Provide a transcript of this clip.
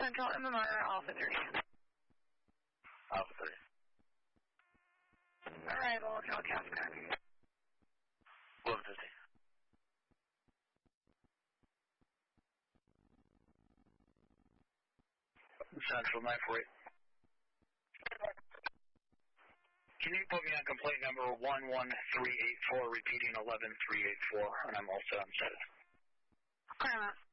Central MMR, Alpha 3. Alpha 3. Arrival, Calcascar. 1150. Central 948. Can you put me on complaint number 11384, repeating 11384, and I'm all set on status. Paramount.